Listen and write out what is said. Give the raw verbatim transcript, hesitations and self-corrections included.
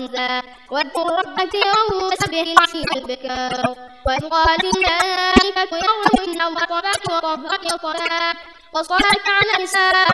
رمزا واذكر ربك يوم سبح العشي البكار وإذ قال الملائكة يوم إن الله طبعا وطهرك وطهرك وصلاك على النساء